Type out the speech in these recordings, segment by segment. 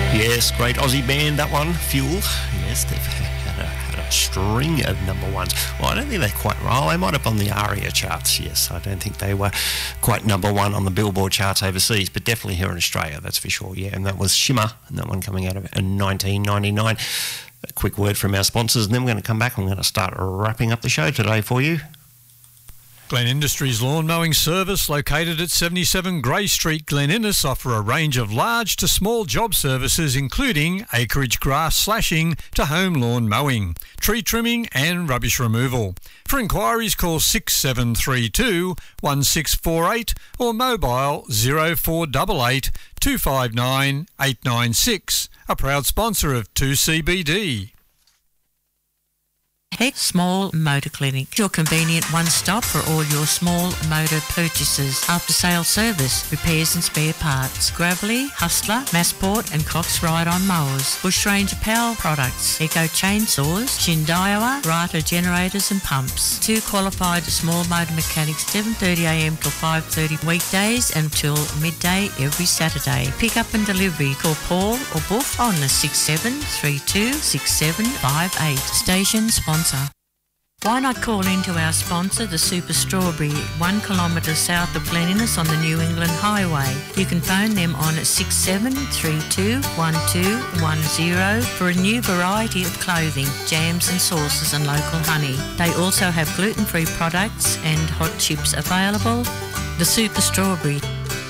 Yes, great Aussie band, that one, Fuel. Yes, they've had a string of number ones. Well, I don't think they're quite... Well, they might have on the ARIA charts, yes. I don't think they were quite number one on the Billboard charts overseas, but definitely here in Australia, that's for sure, yeah. And that was Shimmer, and that one coming out of 1999. A quick word from our sponsors, and then we're going to come back and we're going to start wrapping up the show today for you. Glen Industries Lawn Mowing Service, located at 77 Grey Street, Glen Innes, offer a range of large to small job services including acreage grass slashing to home lawn mowing, tree trimming and rubbish removal. For inquiries, call 6732 1648 or mobile 0488 259 896. A proud sponsor of 2CBD. Heck Small Motor Clinic, your convenient one-stop for all your small motor purchases. After-sales service, repairs and spare parts. Gravelly, Hustler, Massport and Cox Ride-On mowers. Bushranger Power products. Eco chainsaws. Shindaiwa, Rata generators and pumps. 2 qualified small motor mechanics, 7:30am till 5:30 weekdays until midday every Saturday. Pick up and delivery. Call Paul or Boof on the 6732 6758. Station sponsor. Why not call into our sponsor, the Super Strawberry, 1 kilometre south of Glen Innes on the New England Highway. You can phone them on 6732 1210 for a new variety of clothing, jams and sauces and local honey. They also have gluten-free products and hot chips available. The Super Strawberry.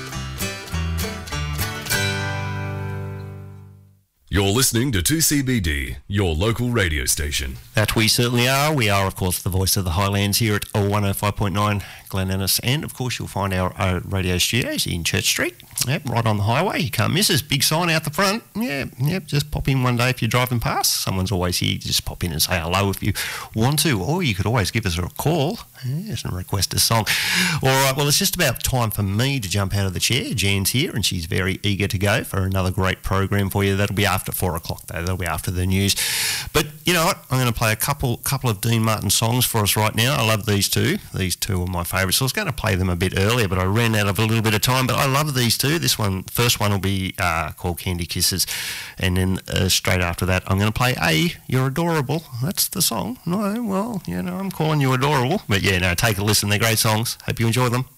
You're listening to 2CBD, your local radio station. That we certainly are. We are, of course, the voice of the Highlands here at 105.9 Glen Innes. And, of course, you'll find our radio studios in Church Street. Yep, right on the highway. You can't miss us. Big sign out the front. Yep, just pop in one day if you're driving past. Someone's always here. Just pop in and say hello if you want to. Or you could always give us a call. Yes, and request a song. All right, well, it's just about time for me to jump out of the chair. Jan's here, and she's very eager to go for another great program for you. That'll be after 4 o'clock, though. That'll be after the news. But you know what? I'm going to play a couple of Dean Martin songs for us right now. I love these two. These two are my favourites. So I was going to play them a bit earlier, but I ran out of a little bit of time. But I love these two. First one will be called Candy Kisses. And then straight after that, I'm going to play You're Adorable. That's the song. No, well, I'm calling you adorable. But yeah, no, take a listen. They're great songs. Hope you enjoy them.